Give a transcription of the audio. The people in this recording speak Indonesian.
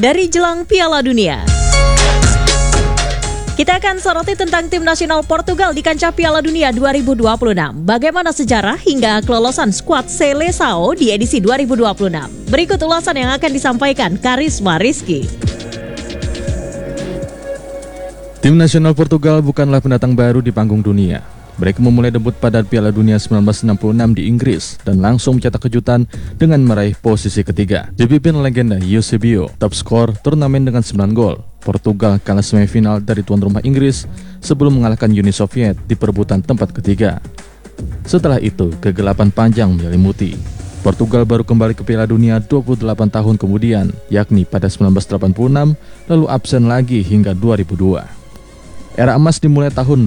dari jelang Piala Dunia. Kita akan soroti tentang tim nasional Portugal di kancah Piala Dunia 2026. Bagaimana sejarah hingga kelolosan skuad Seleção di edisi 2026. Berikut ulasan yang akan disampaikan Karisma Rizky. Tim nasional Portugal bukanlah pendatang baru di panggung dunia. Mereka memulai debut pada Piala Dunia 1966 di Inggris dan langsung mencetak kejutan dengan meraih posisi ketiga. Dipimpin legenda Eusebio, top skor turnamen dengan 9 gol. Portugal kalah semifinal dari tuan rumah Inggris sebelum mengalahkan Uni Soviet di perebutan tempat ketiga. Setelah itu, kegelapan panjang menyelimuti. Portugal baru kembali ke Piala Dunia 28 tahun kemudian, yakni pada 1986, lalu absen lagi hingga 2002. Era emas dimulai tahun